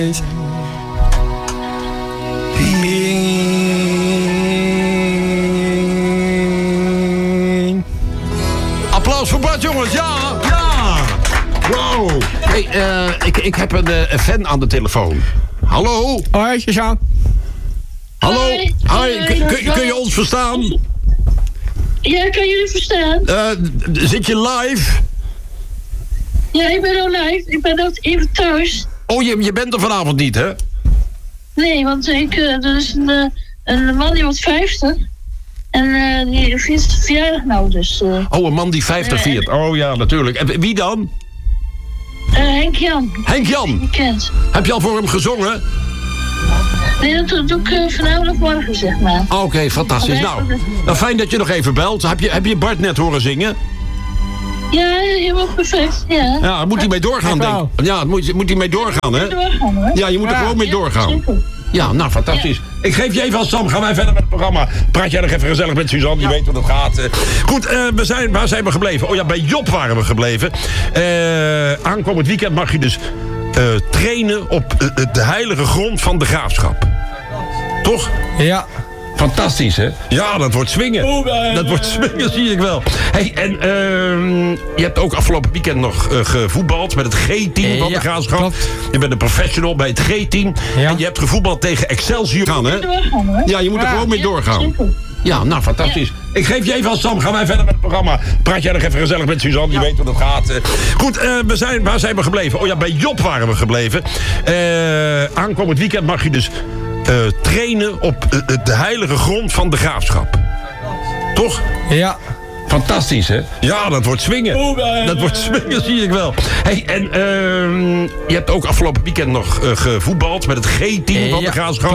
Applaus voor Bart, jongens. Ja. Wow. Hey, ik heb een fan aan de telefoon. Hallo? Hoi, Jean. Hallo? Hi, kun je ons verstaan? Ja, kan jullie verstaan? Zit je live? Ja, ik ben al live. Ik ben ook even thuis. Oh, je bent er vanavond niet, hè? Nee, want er is een man die wordt 50. En die viert verjaardag nou, dus... Oh, een man die 50 viert. Oh ja, natuurlijk. En wie dan? Henk Jan. Henk Jan? Die kent. Heb je al voor hem gezongen? Nee, dat doe ik vanavond of morgen, zeg maar. Oké, fantastisch. Nou, fijn dat je nog even belt. Heb je Bart net horen zingen? Ja, helemaal perfect, ja. Ja, moet hij mee doorgaan, denk ik. Ja, moet hij mee doorgaan, hè? Ja, je moet er gewoon mee doorgaan. Ja, nou, fantastisch. Ja. Ik geef je even als Sam. Gaan wij verder met het programma. Praat jij nog even gezellig met Suzanne. Je weet hoe dat gaat. Goed, waar zijn we gebleven? Oh ja, bij Job waren we gebleven. Aankomend weekend mag je dus trainen op de heilige grond van de Graafschap. Toch? Ja. Fantastisch, hè? Ja, dat wordt swingen. Dat wordt swingen, zie ik wel. Hey, en je hebt ook afgelopen weekend nog gevoetbald met het G-team van de Graafschap. Klopt. Je bent een professional bij het G-team. Ja. En je hebt gevoetbald tegen Excelsior. Hè? Ja, je moet er gewoon mee doorgaan. Ja, nou, fantastisch. Ja. Ik geef je even als Sam. Gaan wij verder met het programma. Praat jij nog even gezellig met Suzanne. Je weet hoe dat gaat. Goed, waar zijn we gebleven? Oh ja, bij Job waren we gebleven. Aankomend weekend mag je dus trainen op de heilige grond van de Graafschap. Toch? Ja. Fantastisch, hè? Ja, dat wordt swingen. Dat wordt swingen, zie ik wel. Hey, en je hebt ook afgelopen weekend nog gevoetbald met het G-team van de Graafschap.